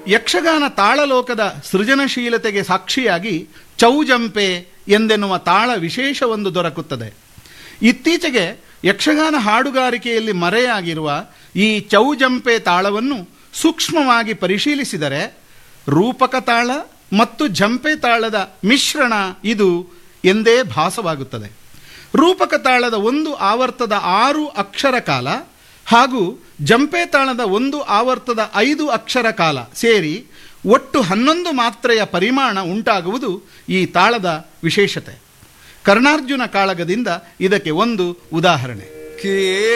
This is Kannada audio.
ಯಕ್ಷಗಾನ ತಾಳಲೋಕದ ಸೃಜನಶೀಲತೆಗೆ ಸಾಕ್ಷಿಯಾಗಿ ಚೌಜಂಪೆ ಎಂದೆನ್ನುವ ತಾಳ ವಿಶೇಷವೊಂದು ದೊರಕುತ್ತದೆ. ಇತ್ತೀಚೆಗೆ ಯಕ್ಷಗಾನ ಹಾಡುಗಾರಿಕೆಯಲ್ಲಿ ಮರೆಯಾಗಿರುವ ಈ ಚೌಜಂಪೆ ತಾಳವನ್ನು ಸೂಕ್ಷ್ಮವಾಗಿ ಪರಿಶೀಲಿಸಿದರೆ ರೂಪಕ ತಾಳ ಮತ್ತು ಜಂಪೆ ತಾಳದ ಮಿಶ್ರಣ ಇದು ಎಂದೇ ಭಾಸವಾಗುತ್ತದೆ. ರೂಪಕ ತಾಳದ ಒಂದು ಆವರ್ತದ 6 ಅಕ್ಷರ ಕಾಲ ಹಾಗೂ ಜಂಪೆ ತಾಳದ ಒಂದು ಆವರ್ತದ 5 ಅಕ್ಷರ ಕಾಲ ಸೇರಿ ಒಟ್ಟು 11 ಮಾತ್ರೆಯ ಪರಿಮಾಣ ಉಂಟಾಗುವುದು ಈ ತಾಳದ ವಿಶೇಷತೆ. ಕರ್ಣಾರ್ಜುನ ಕಾಳಗದಿಂದ ಇದಕ್ಕೆ ಒಂದು ಉದಾಹರಣೆ.